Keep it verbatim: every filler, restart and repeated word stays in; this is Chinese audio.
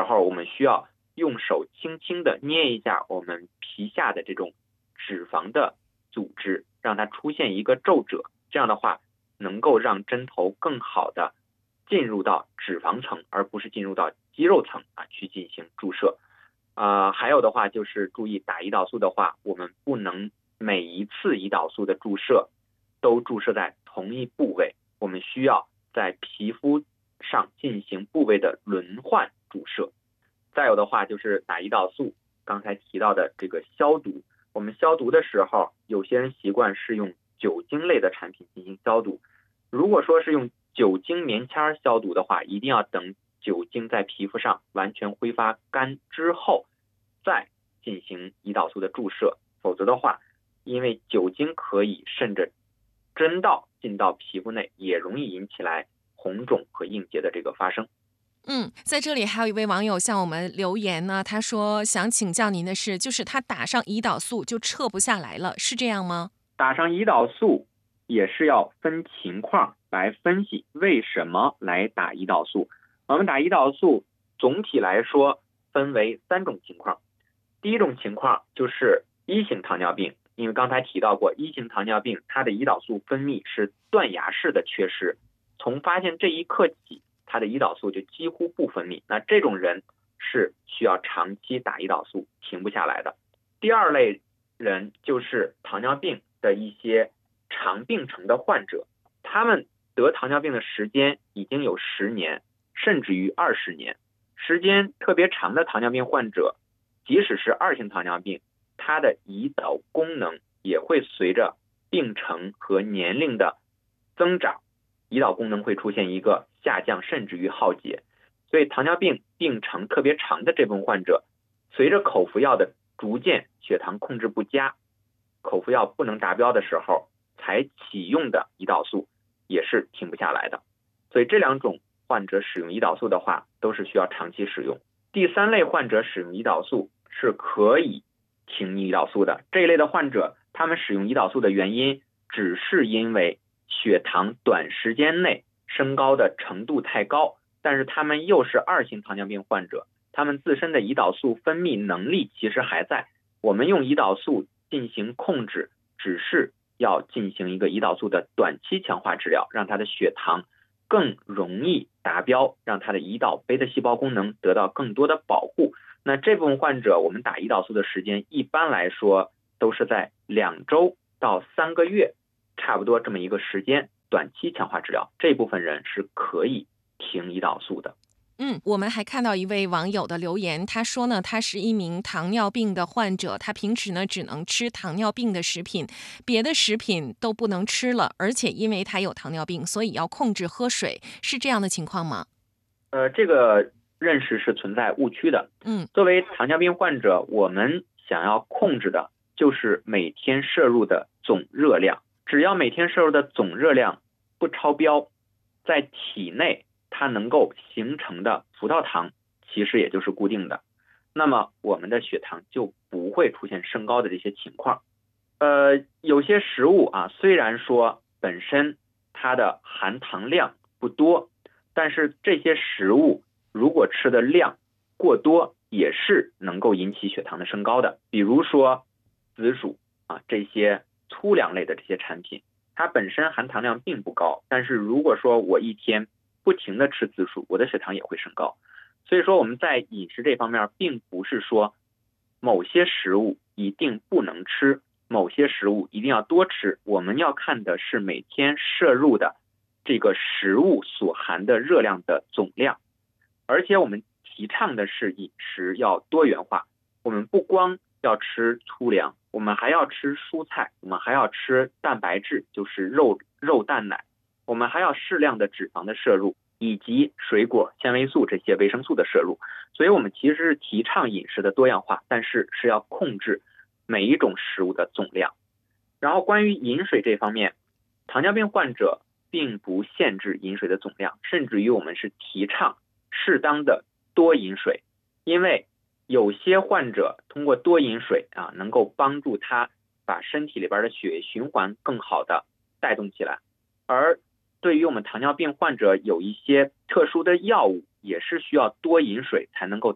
候，我们需要用手轻轻的捏一下我们皮下的这种脂肪的组织，让它出现一个皱褶，这样的话能够让针头更好的进入到脂肪层，而不是进入到肌肉层啊去进行注射。呃，还有的话就是注意打胰岛素的话，我们不能每一次胰岛素的注射都注射在同一部位，我们需要在皮肤上进行部位的轮换注射。再有的话就是打胰岛素，刚才提到的这个消毒，我们消毒的时候，有些人习惯是用酒精类的产品进行消毒。如果说是用酒精棉签消毒的话，一定要等酒精在皮肤上完全挥发干之后再进行胰岛素的注射，否则的话，因为酒精可以渗着针道进到皮肤内，也容易引起来红肿和硬结的这个发生。 嗯，在这里还有一位网友向我们留言呢，他说想请教您的是，就是他打上胰岛素就撤不下来了，是这样吗？ 打上胰岛素也是要分情况来分析为什么来打胰岛素。我们打胰岛素总体来说分为三种情况。第一种情况就是一型糖尿病，因为刚才提到过，一型糖尿病它的胰岛素分泌是断崖式的缺失，从发现这一刻起，它的胰岛素就几乎不分泌，那这种人是需要长期打胰岛素，停不下来的。第二类人就是糖尿病的一些长病程的患者，他们得糖尿病的时间已经有十年，甚至于二十年，时间特别长的糖尿病患者，即使是二型糖尿病，它的胰岛功能也会随着病程和年龄的增长，胰岛功能会出现一个下降，甚至于耗竭。所以糖尿病病程特别长的这部分患者，随着口服药的逐渐血糖控制不佳，口服药不能达标的时候才启用的胰岛素也是停不下来的。所以这两种患者使用胰岛素的话，都是需要长期使用。第三类患者使用胰岛素是可以停胰岛素的，这一类的患者他们使用胰岛素的原因只是因为血糖短时间内升高的程度太高，但是他们又是二型糖尿病患者，他们自身的胰岛素分泌能力其实还在，我们用胰岛素进行控制，只是要进行一个胰岛素的短期强化治疗，让他的血糖更容易达标，让他的胰岛贝塔细胞功能得到更多的保护。那这部分患者我们打胰岛素的时间一般来说都是在两周到三个月，差不多这么一个时间，短期强化治疗，这部分人是可以停胰岛素的。 嗯，我们还看到一位网友的留言，他说呢，他是一名糖尿病的患者，他平时呢只能吃糖尿病的食品，别的食品都不能吃了，而且因为他有糖尿病，所以要控制喝水，是这样的情况吗？ 呃，这个认识是存在误区的。 嗯， 作为糖尿病患者，我们想要控制的就是每天摄入的总热量，只要每天摄入的总热量不超标，在体内它能够形成的葡萄糖其实也就是固定的，那么我们的血糖就不会出现升高的这些情况。呃，有些食物啊，虽然说本身它的含糖量不多，但是这些食物如果吃的量过多，也是能够引起血糖的升高的。比如说紫薯啊，这些粗粮类的这些产品，它本身含糖量并不高，但是如果说我一天不停的吃紫薯，我的血糖也会升高。所以说我们在饮食这方面，并不是说某些食物一定不能吃，某些食物一定要多吃，我们要看的是每天摄入的这个食物所含的热量的总量。而且我们提倡的是饮食要多元化，我们不光要吃粗粮，我们还要吃蔬菜，我们还要吃蛋白质，就是肉肉蛋奶，我们还要适量的脂肪的摄入，以及水果、纤维素这些维生素的摄入。所以我们其实是提倡饮食的多样化，但是是要控制每一种食物的总量。然后关于饮水这方面，糖尿病患者并不限制饮水的总量，甚至于我们是提倡适当的多饮水，因为有些患者通过多饮水啊，能够帮助他把身体里边的血液循环更好的带动起来。而对于我们糖尿病患者，有一些特殊的药物也是需要多饮水才能够